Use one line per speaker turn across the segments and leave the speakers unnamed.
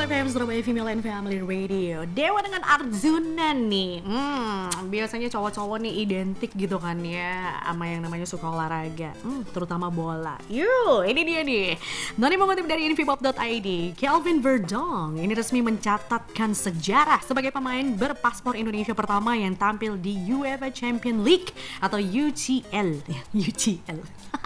Global FM Surabaya Female and Family Radio. Dewa dengan Arjuna nih. Biasanya cowok-cowok nih identik gitu kan ya sama yang namanya suka olahraga, terutama bola. Yuk, ini dia nih. Noni mengutip dari infipop.id, Kelvin Verdong ini resmi mencatatkan sejarah sebagai pemain berpaspor Indonesia pertama yang tampil di UEFA Champions League atau UCL. UCL.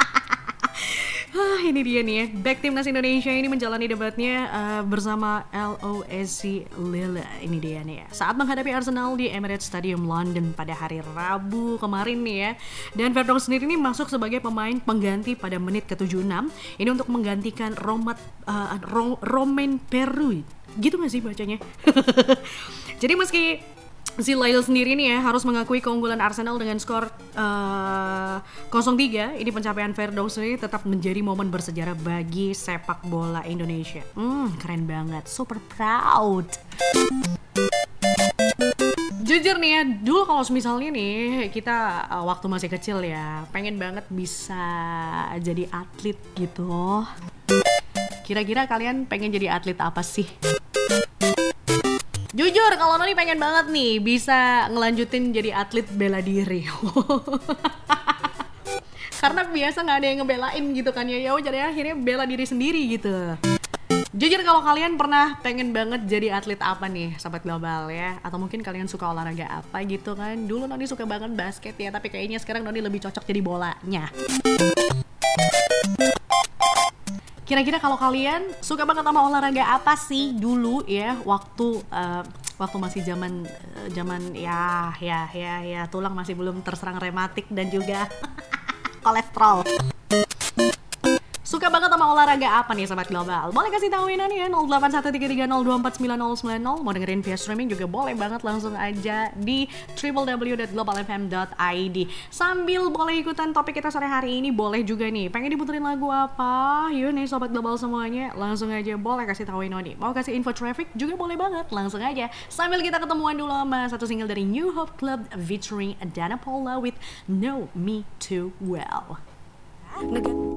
Ini dia nih ya, back timnas Indonesia ini menjalani debatnya bersama LOSC Lille. Ini dia nih ya, saat menghadapi Arsenal di Emirates Stadium London pada hari Rabu kemarin nih ya. Dan Verdong sendiri ini masuk sebagai pemain pengganti pada menit ke-76. Ini untuk menggantikan Romain Perraud. Gitu gak sih bacanya? Jadi meski si Lille sendiri nih ya harus mengakui keunggulan Arsenal dengan skor 0-3, ini pencapaian Verdong sendiri tetap menjadi momen bersejarah bagi sepak bola Indonesia. Keren banget, super proud. Jujur nih ya, dulu kalau misalnya nih kita waktu masih kecil ya pengen banget bisa jadi atlet gitu. Kira-kira kalian pengen jadi atlet apa sih? Jujur, kalau Noni pengen banget nih bisa ngelanjutin jadi atlet bela diri. Karena biasa nggak ada yang ngebelain gitu kan ya. Jadi akhirnya bela diri sendiri gitu. Jujur, kalau kalian pernah pengen banget jadi atlet apa nih, Sobat Global ya? Atau mungkin kalian suka olahraga apa gitu kan? Dulu Noni suka banget basket ya, tapi kayaknya sekarang Noni lebih cocok jadi bolanya. Kira-kira kalau kalian suka banget sama olahraga apa sih dulu ya waktu masih zaman ya tulang masih belum terserang rematik dan juga kolesterol. Suka banget sama olahraga apa nih Sobat Global? Boleh kasih tauin ya 081330249090. Mau dengerin via streaming juga boleh banget, langsung aja di www.globalfm.id. Sambil boleh ikutan topik kita sore hari ini, boleh juga nih pengen diputerin lagu apa? Yuk nih Sobat Global semuanya, langsung aja boleh kasih tauin Noni. Mau kasih info traffic juga boleh banget, langsung aja. Sambil kita ketemuan dulu sama satu single dari New Hope Club featuring Dana Paula with Know Me Too Well.